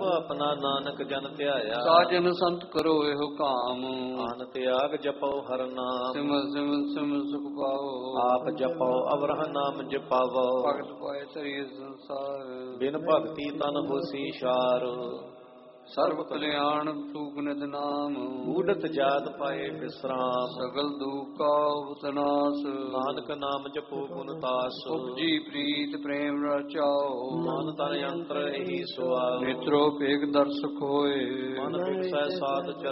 ਪ੍ਰਭ ਆਪਣਾ ਨਾਨਕ ਜਨ ਧਿਆਇਆ। ਸਾਜਨ ਸੰਤ ਕਰੋ ਇਹੋ ਕਾਮ, ਆਨ ਤਿਆਗ ਜਪੋ ਹਰ ਨਾਮ। ਸਿਮਰ ਸਿਮਰ ਸਿਮਰ ਸੁਖ ਪਾਓ, ਆਪ ਜਪੋ ਅਵਰਹ ਨਾਮ ਜਪਾਵੋ। ਭਗਤ ਪਾਏ ਸਰੀਰ ਸੰਸਾਰ, ਬਿਨ ਭਗਤੀ ਤਨ ਹੋਸੀ ਸ਼ਾਰ। ਸਰਬ ਕਲਿਆਣ ਸੂਖ ਨਿਤ ਨਾਮ, ਊੜਤ ਜਾਤ ਪਾਏ ਵਿਸਰਾਮ। ਸਗਲ ਦੁਖ ਕਾ ਉਤਨਾਸ, ਨਾਨਕ ਨਾਮ ਜਪੋ ਗੁਣ ਤਾਸ। ਉਪਜੀ ਪ੍ਰੀਤ ਪ੍ਰੇਮ ਰਚਾਓ, ਮਨ ਤਨ ਅੰਤਰ ਇਹੀ ਸੁਆਓ। ਨੇਤਰੋ ਭੇਖ ਦਰਸ਼ਕ ਹੋਏ, ਮਨ ਬਿਗਸੈ ਸਾਧ